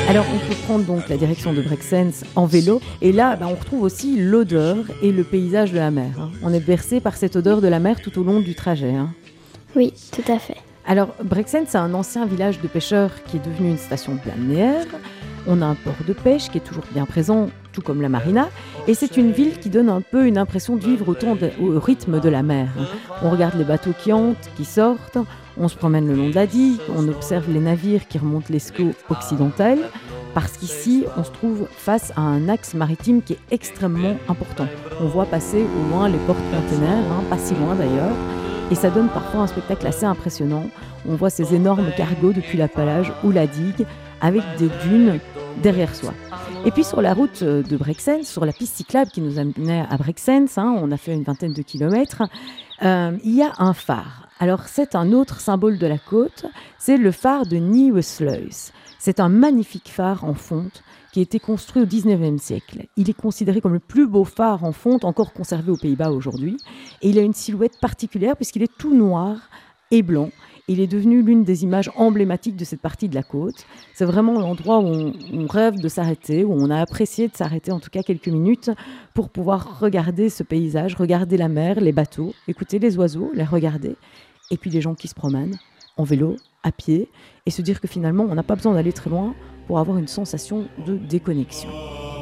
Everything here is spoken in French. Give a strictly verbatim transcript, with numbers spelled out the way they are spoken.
Alors, on peut prendre donc la direction de Brexens en vélo, et là, bah, on retrouve aussi l'odeur et le paysage de la mer, hein. On est bercé par cette odeur de la mer tout au long du trajet, hein. Oui, tout à fait. Alors, Brexens, c'est un ancien village de pêcheurs qui est devenu une station balnéaire. On a un port de pêche qui est toujours bien présent, tout comme la marina. Et c'est une ville qui donne un peu une impression de vivre au, temps de- au rythme de la mer. On regarde les bateaux qui entrent, qui sortent, on se promène le long de la digue, on observe les navires qui remontent l'Escaut occidental, parce qu'ici, on se trouve face à un axe maritime qui est extrêmement important. On voit passer au loin les porte-containers, hein, pas si loin d'ailleurs, et ça donne parfois un spectacle assez impressionnant. On voit ces énormes cargos depuis la palage ou la digue, avec des dunes derrière soi. Et puis sur la route de Brexens, sur la piste cyclable qui nous amenait à Brexens, hein, on a fait une vingtaine de kilomètres, euh, il y a un phare. Alors c'est un autre symbole de la côte, c'est le phare de Nieuwersluis. C'est un magnifique phare en fonte qui a été construit au dix-neuvième siècle. Il est considéré comme le plus beau phare en fonte encore conservé aux Pays-Bas aujourd'hui. Et il a une silhouette particulière puisqu'il est tout noir et blanc. Il est devenu l'une des images emblématiques de cette partie de la côte. C'est vraiment l'endroit où on, on rêve de s'arrêter, où on a apprécié de s'arrêter en tout cas quelques minutes pour pouvoir regarder ce paysage, regarder la mer, les bateaux, écouter les oiseaux, les regarder, et puis les gens qui se promènent en vélo, à pied, et se dire que finalement on n'a pas besoin d'aller très loin pour avoir une sensation de déconnexion.